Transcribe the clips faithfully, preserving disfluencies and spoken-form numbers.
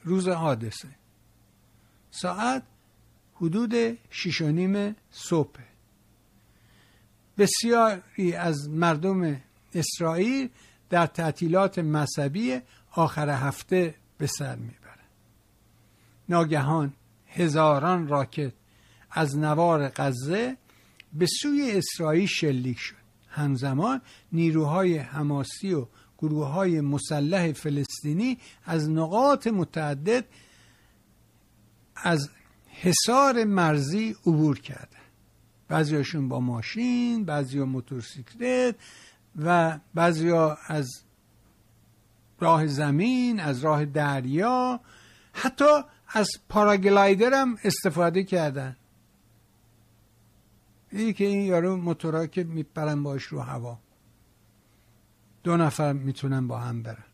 روز حادثه ساعت حدود شش و نیم صبح. بسیاری از مردم اسرائیل در تعطیلات مذهبی آخر هفته به سر میبرند. ناگهان هزاران راکت از نوار غزه به سوی اسرائیل شلیک شد. همزمان نیروهای حماسی و گروه‌های مسلح فلسطینی از نقاط متعدد از حصار مرزی عبور کردند. بعضیاشون با ماشین، بعضیا موتورسیکلت و بعضیا از راه زمین، از راه دریا، حتی از پاراگلایدر هم استفاده کردن. اینی که این یارو موتورها که میپرن باش رو هوا، دو نفر میتونن با هم برن.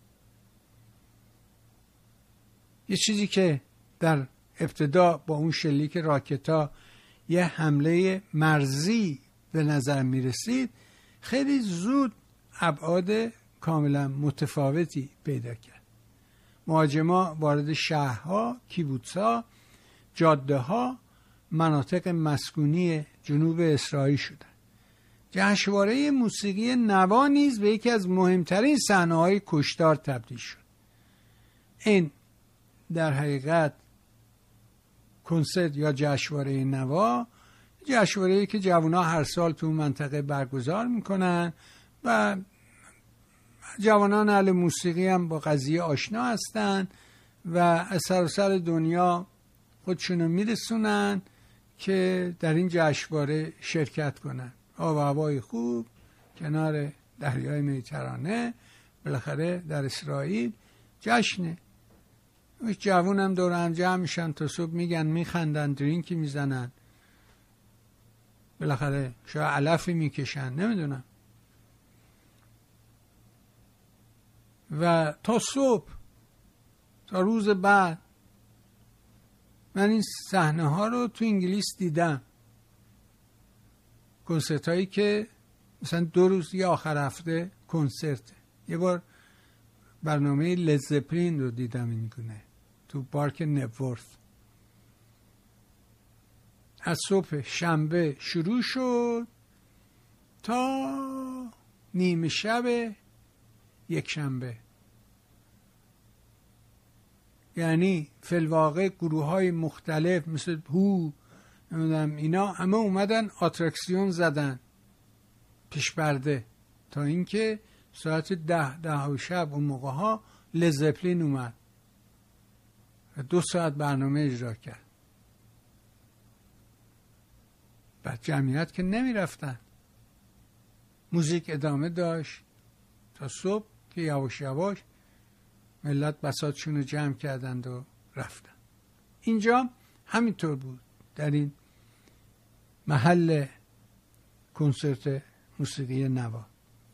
یه چیزی که در ابتدا با اون شلیک راکتا یه حمله مرزی به نظر میرسید، خیلی زود ابعاد کاملا متفاوتی پیدا کرد. مهاجما وارد شهرها، کیبوتس‌ها، جاده‌ها، مناطق مسکونی جنوب اسرائیل شدند. جشنواره موسیقی نوا نیز به یکی از مهمترین صحنه‌های کشتار تبدیل شد. این در حقیقت کنسرت یا جشنواره نوا، جشنواره‌ای که جوان‌ها هر سال تو منطقه برگزار میکنن و جوانان اهل موسیقی هم با قضیه آشنا هستن و از سراسر دنیا خودشونو میرسونن که در این جشنواره شرکت کنن. آب و هوای خوب کنار دریای مدیترانه، بالاخره در اسرائیل جشنه. جوان هم دور هم جمع میشن تا صبح، میگن میخندن، درینکی میزنن، بالاخره شاید علفی میکشن، نمیدونم. و تا صبح، تا روز بعد. من این صحنه ها رو تو انگلیس دیدم، کنسرت هایی که مثلا دو روز یا آخر هفته کنسرت. یه بار برنامه لزپلین رو دیدم این گونه تو پارک نبورث. از صبح شنبه شروع شد تا نیمه شب یک شنبه. یعنی فی الواقع گروه های مختلف مثل هو نمیدونم اینا همه اومدن آترکسیون زدن پیش برده تا اینکه ساعت ده ده و شب اون موقع ها لزپلین اومد و دو ساعت برنامه اجرا کرد. بعد جمعیت که نمی رفتن، موزیک ادامه داشت تا صبح که یواش یواش ملت بساطشون رو جمع کردند و رفتن. اینجا همینطور بود در این محل کنسرت موسیقی نوا.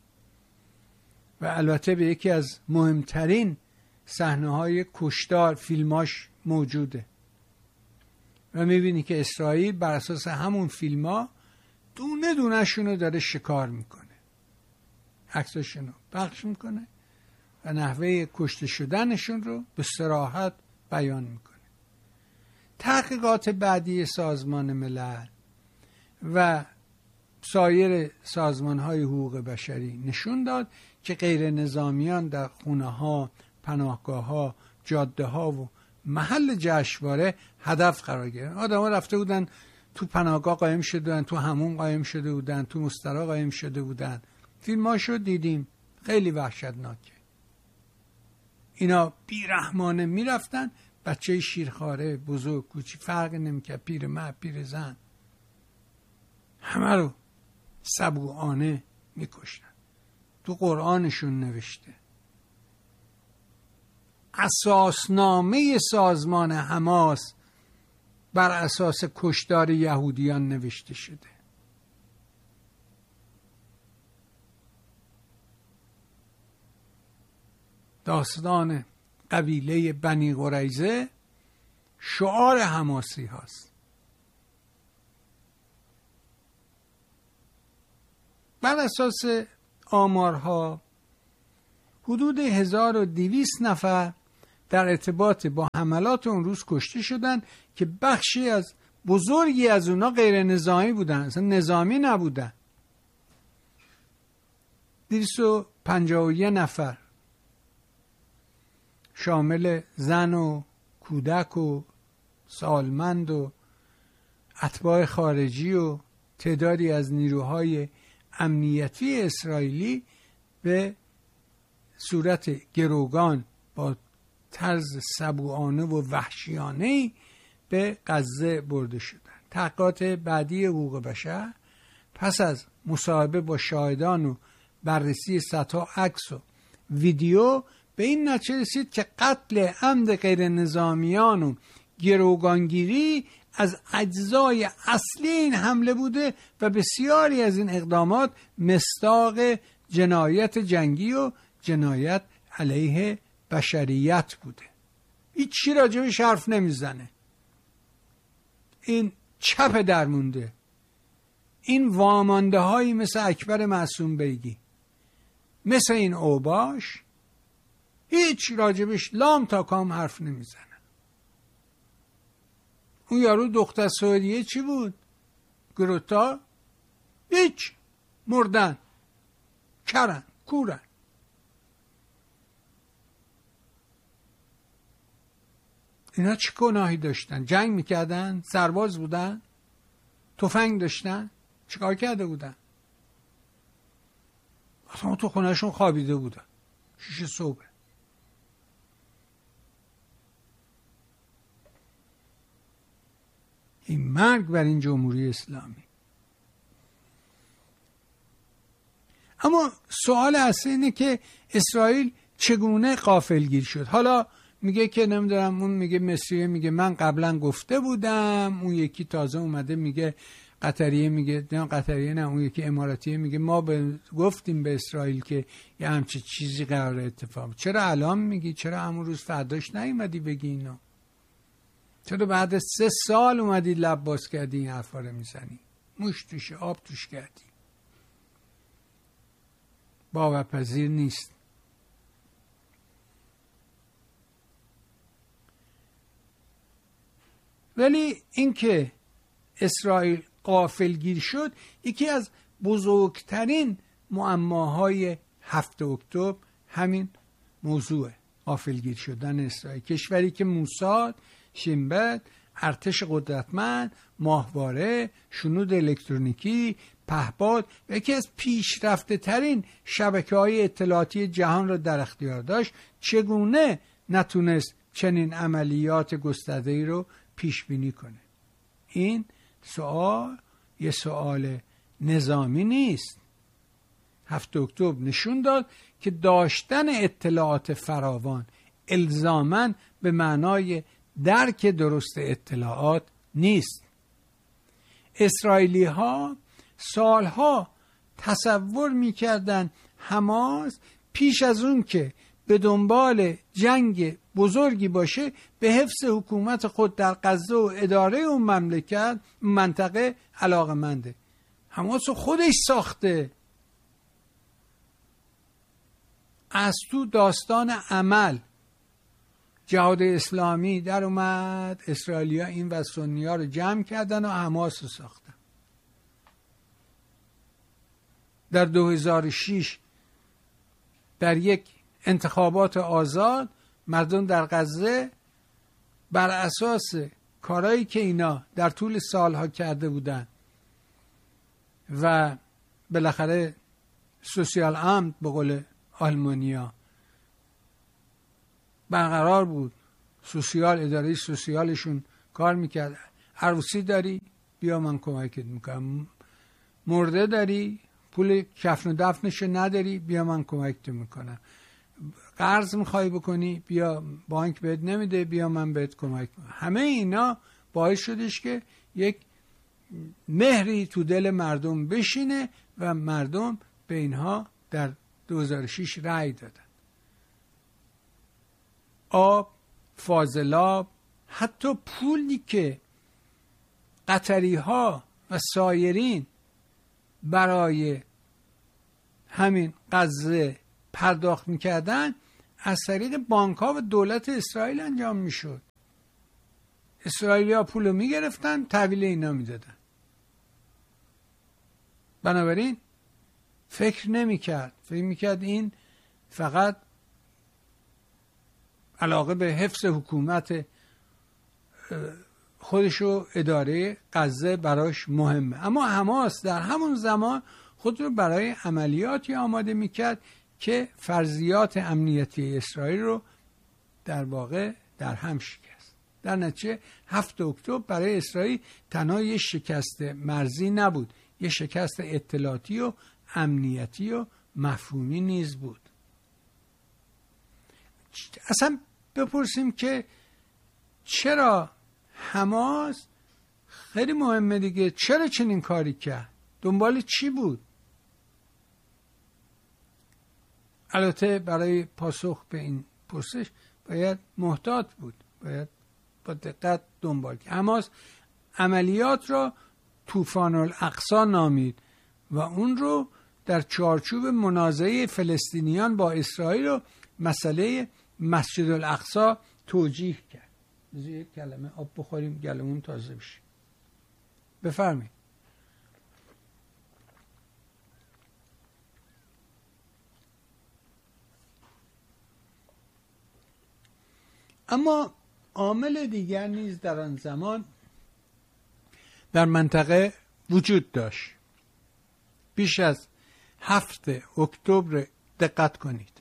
و البته به یکی از مهمترین صحنه‌های کشتار فیلماش موجوده و میبینی که اسرائیل بر اساس همون فیلم‌ها دونه دونه شونو داره شکار میکنه، عکساشونو پخش میکنه و نحوه کشته شدنشون رو به صراحت بیان میکنه. تحقیقات بعدی سازمان ملل و سایر سازمان‌های حقوق بشری نشون داد که غیر نظامیان در خونه‌ها، پناهگاه‌ها، جاده‌ها و محل جشنواره هدف قرار گرفتن. آدم‌ها رفته بودن تو پناهگاه قایم شده بودن، تو حموم قایم شده بودن، تو مستراح قایم شده بودن. فیلماشو دیدیم، خیلی وحشتناکه. اینا بیرحمانه میرفتن، بچه شیرخواره، بزرگ، کوچیک فرق نمی‌کرد، پیر مرد، پیر زن، همه رو سبوعانه میکشتن. تو قرآنشون نوشته. اساسنامه سازمان حماس بر اساس کشتار یهودیان نوشته شده. داستان قبیله بنی قریظه شعار حماسی هاست. بر اساس آمارها حدود هزار و دویست نفر در ارتباط با حملات اون روز کشته شدن که بخشی از بزرگی از اونا غیر نظامی بودن، اصلا نظامی نبودن. دویست و پنجاه و یک نفر شامل زن و کودک و سالمند و اتباع خارجی و تعدادی از نیروهای امنیتی اسرائیلی به صورت گروگان با طرز سبوعانه و وحشیانه‌ای به غزه برده شدند. تحقیقات بعدی حقوق بشر پس از مصاحبه با شاهدان و بررسی صدها عکس و ویدیو به این نتیجه رسید که قتل عمد غیر نظامیان و گروگانگیری از اجزای اصلی این حمله بوده و بسیاری از این اقدامات مصداق جنایت جنگی و جنایت علیه بشریت بوده. هیچی راجبش حرف نمیزنه. این چپ درمونده. این وامانده هایی مثل اکبر معصوم بیگی، مثل این اوباش، هیچ راجبش لام تا کام حرف نمیزنه. اون یارو دختر سعودیه چی بود؟ گروتا؟ هیچ، مردن، کرن، کورن. اینا چه گناهی داشتن؟ جنگ میکردن؟ سرباز بودن؟ تفنگ داشتن؟ چیکار کرده بودن؟ اصلا تو خونهشون خوابیده بودن شیش صبح. این مرگ بر این جمهوری اسلامی. اما سوال اصلی اینه که اسرائیل چگونه غافلگیر شد؟ حالا میگه که نمیدونم، اون میگه مصریه میگه من قبلا گفته بودم، اون یکی تازه اومده میگه، قطریه میگه نه قطریه نه اون یکی اماراتیه میگه ما به گفتیم به اسرائیل که یه همچه چیزی قرار اتفاق. چرا الان میگی؟ چرا همون روز فرداش نیومدی بگی اینو؟ چرا بعد سه سال اومدی لب باز کردی این حرفا رو میزنی؟ موش توش آب توش کردی. باورپذیر نیست. ولی اینکه اسرائیل غافلگیر شد یکی از بزرگترین معماهای هفت اکتبر همین موضوع غافلگیر شدن اسرائیل. کشوری که موساد، شنبه، ارتش قدرتمند، ماهواره، شنود الکترونیکی، پهپاد و یکی از پیشرفته ترین شبکه های اطلاعاتی جهان را در اختیار داشت، چگونه نتونست چنین عملیات گسترده‌ای رو پیش بینی کنه؟ این سوال یه سوال نظامی نیست. هفت اکتبر نشون داد که داشتن اطلاعات فراوان الزاماً به معنای درک درست اطلاعات نیست. اسرائیلی ها سالها تصور میکردن حماس پیش از اون که به دنبال جنگ بزرگی باشه به حفظ حکومت خود در غزه و اداره اون مملکت منطقه علاقمنده. حماس خودش ساخته. از تو داستان عمل جهاد اسلامی در اومد، اسرائیلیا این و سنی‌ها رو جمع کردن و حماس رو ساختن. در دو هزار و شش در یک انتخابات آزاد مردم در غزه بر اساس کارهایی که اینا در طول سالها کرده بودن و بالاخره سوسیال امن به قول آلمانیا برقرار بود، سوسیال اداره سوسیالشون کار میکرد. عروسی داری؟ بیا من کمکت میکنم. مرده داری؟ پول کفن و دفنشو نداری؟ بیا من کمکت میکنم. قرض میخوای بکنی؟ بیا بانک بهت نمیده، بیا من بهت کمک میکنم. همه اینا باعث شدش که یک مهری تو دل مردم بشینه و مردم به اینها در دو هزار و شش رأی دادن. آب، فاضلاب، حتی پولی که قطری ها و سایرین برای همین غزه پرداخت میکردن از طریق بانک ها و دولت اسرائیل انجام میشد. اسرائیلی ها پولو میگرفتن، تحویل اینا میدادن. بنابراین فکر نمیکرد، فکر میکرد این فقط علاقه به حفظ حکومت خودشو اداره غزه براش مهمه. اما حماس در همون زمان خود رو برای عملیاتی آماده میکرد که فرضیات امنیتی اسرائیل رو در واقع در هم شکست. در نتیجه هفتم اکتبر برای اسرائیل تنها یک شکست مرزی نبود، یک شکست اطلاعاتی و امنیتی و مفهومی نیز بود. اصلا بپرسیم که چرا حماس، خیلی مهمه دیگه، چرا چنین کاری کرد؟ دنبال چی بود؟ البته برای پاسخ به این پرسش باید محتاط بود، باید با دقت دنبال کرد. حماس عملیات را طوفان الاقصی نامید و اون رو در چارچوب منازعه فلسطینیان با اسرائیل و مسئله مسجد الاقصی توجیه کرد. بذار یک کلمه آب بخوریم گلمون تازه بشه. بفرمایید. اما عامل دیگر نیز در آن زمان در منطقه وجود داشت. بیش از هفتم اکتبر دقت کنید.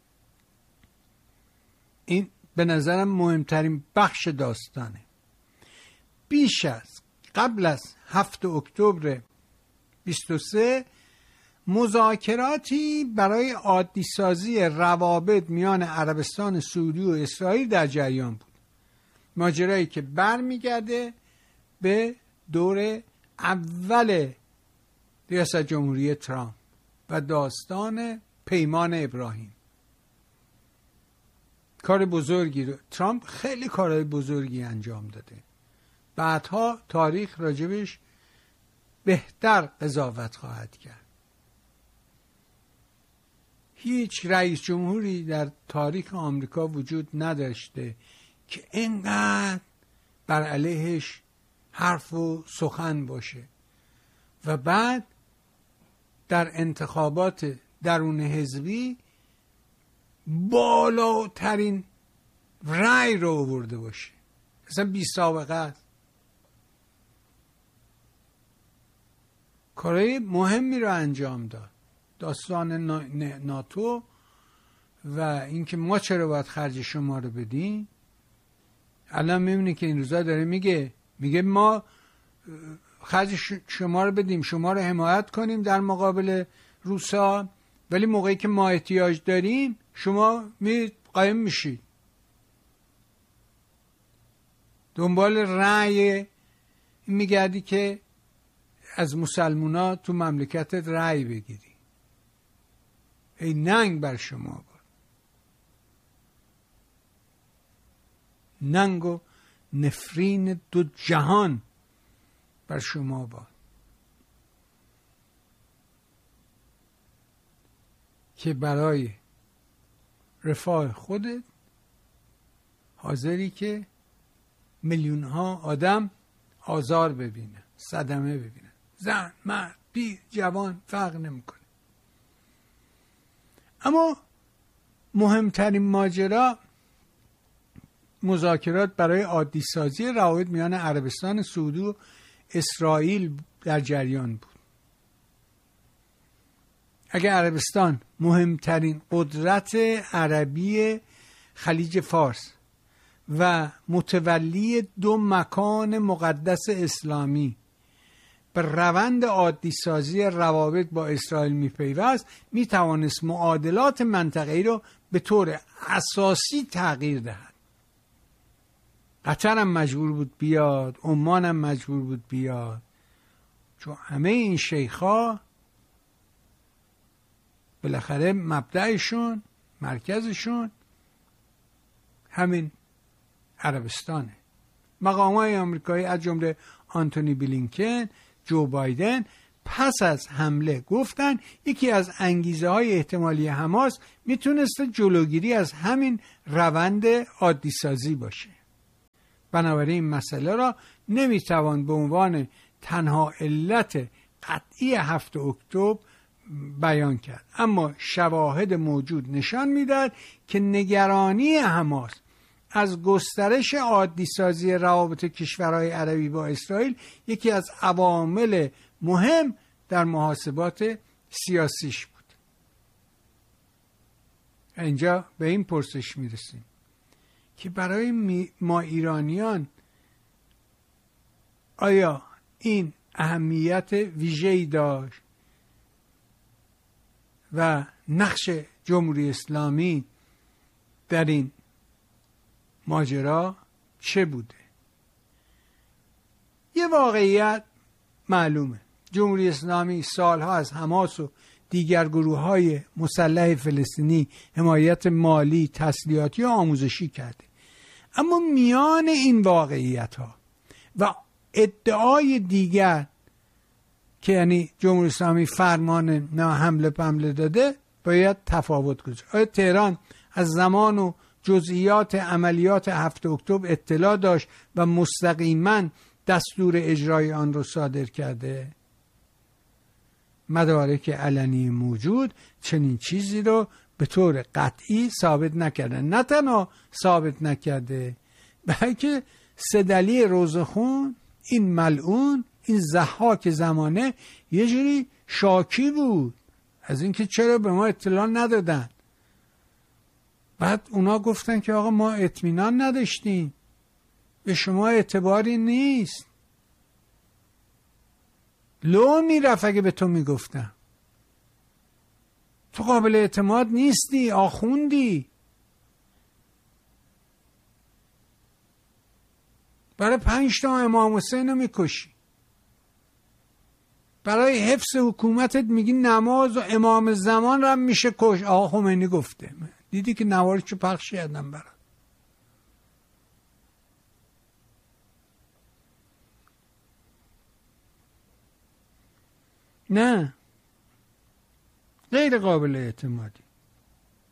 این به نظرم مهمترین بخش داستانه. بیش از قبل از هفتم اکتبر بیست و سه مذاکراتی برای عادی سازی روابط میان عربستان سعودی و اسرائیل در جریان بود. ماجرایی که برمیگرده به دور اول ریاست جمهوری ترامپ و داستان پیمان ابراهیم. کار بزرگی رو ترامپ خیلی کارهای بزرگی انجام داده. بعدها تاریخ راجبش بهتر قضاوت خواهد کرد. هیچ رئیس جمهوری در تاریخ آمریکا وجود نداشته که اینقدر بر علیهش حرف و سخن باشه و بعد در انتخابات درون حزبی بالاترین رأی رو آورده باشه. اصلا بی سابقه است. کارهای مهمی رو انجام داد. داستان ناتو و اینکه ما چرا باید خرج شما رو بدیم. الان میبینی که این روزا داره میگه میگه ما خرج شما رو بدیم، شما رو حمایت کنیم در مقابل روسا، ولی موقعی که ما احتیاج داریم شما می قایم میشید. دنبال رأی میگردی که از مسلمونا تو مملکتت رأی بگیری. ای ننگ بر شما باد. ننگ و نفرین دو جهان بر شما باد که برای رفاه خودت حاضری که میلیون ها آدم آزار ببینه، صدمه ببینه، زن، مرد، پیر، جوان فرق نمیکنه. اما مهمترین ماجرا مذاکرات برای عادی سازی روابط میان عربستان سعودی و اسرائیل در جریان بود. اگر عربستان مهمترین قدرت عربی خلیج فارس و متولی دو مکان مقدس اسلامی به روند عادی سازی روابط با اسرائیل میپیوست، میتوانست معادلات منطقه‌ای رو به طور اساسی تغییر دهد. قطر هم مجبور بود بیاد، عمان هم مجبور بود بیاد، چون همه این شیخا بالاخره مبدأشون، مرکزشون همین عربستانه. مقامات آمریکایی از جمله آنتونی بلینکن، جو بایدن پس از حمله گفتن یکی از انگیزه های احتمالی حماس میتونسته جلوگیری از همین روند عادی سازی باشه. بنابراین این مسئله را نمیتوان به عنوان تنها علت قطعی هفت اکتبر بیان کرد، اما شواهد موجود نشان میدهد که نگرانی حماس از گسترش عادی سازی روابط کشورهای عربی با اسرائیل یکی از عوامل مهم در محاسبات سیاسیش بود. اینجا به این پرسش میرسیم که برای ما ایرانیان آیا این اهمیت ویژه‌ای داشت و نقش جمهوری اسلامی در این ماجرا چه بوده؟ یه واقعیت معلومه، جمهوری اسلامی سالها از حماس و دیگر گروه‌های مسلح فلسطینی حمایت مالی، تسلیحاتی و آموزشی کرده. اما میان این واقعیت‌ها و ادعای دیگر که یعنی جمهوری اسلامی فرمان نه حمله پمله داده باید تفاوت گذاشت. آیا تهران از زمان و جزئیات عملیات هفت اکتبر اطلاع داشت و مستقیما دستور اجرای آن رو صادر کرده؟ مدارک علنی موجود چنین چیزی رو به طور قطعی ثابت نکرده. نه تنها ثابت نکرده بلکه سدلی روزخون، این ملعون، این ضحاک زمانه یه جوری شاکی بود از اینکه چرا به ما اطلاع ندادن. بعد اونا گفتن که آقا ما اطمینان نداشتیم، به شما اعتباری نیست. لو میرفت اگه به تو میگفتم تو قابل اعتماد نیستی، آخوندی. برای پنج تا امام حسین رو میکشی، برای حفظ حکومتت میگی نماز و امام زمان رو میشه کش. آقا خمینی گفته، دیدی که نوارشو پخش کردم برات. نه، غیر قابل اعتمادی.